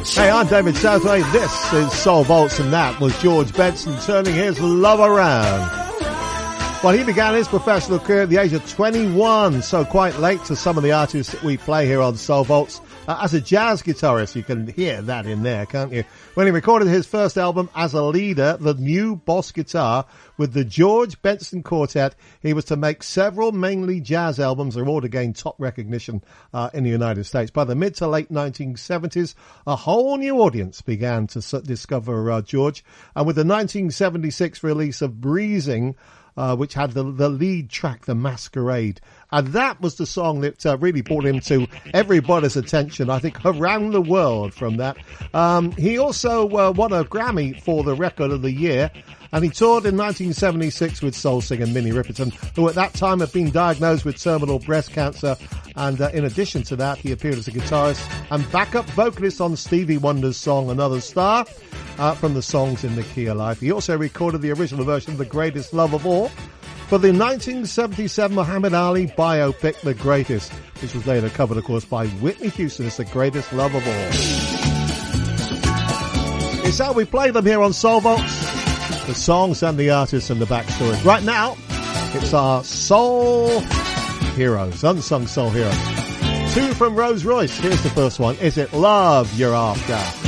Hey, I'm David Southway. This is Soul Vaults, and that was George Benson turning his love around. Well, he began his professional career at the age of 21, so quite late to some of the artists that we play here on Soul Vaults. As a jazz guitarist, you can hear that in there, can't you? When he recorded his first album as a leader, The New Boss Guitar, with the George Benson Quartet, he was to make several mainly jazz albums that all to gain top recognition in the United States. By the mid to late 1970s, a whole new audience began to discover George, and with the 1976 release of Breezing, which had the lead track, The Masquerade. And that was the song that really brought him to everybody's attention, I think, around the world from that. He also won a Grammy for the Record of the Year, and he toured in 1976 with soul singer Minnie Riperton, who at that time had been diagnosed with terminal breast cancer. And in addition to that, he appeared as a guitarist and backup vocalist on Stevie Wonder's song Another Star, from the Songs in the Key of Life. He also recorded the original version of The Greatest Love of All for the 1977 Muhammad Ali biopic, The Greatest, which was later covered, of course, by Whitney Houston as The Greatest Love of All. It's how we play them here on Soul Vaults, the songs and the artists and the backstories. Right now, it's our soul heroes, unsung soul heroes. Two from Rolls Royce. Here's the first one. Is It Love You're After?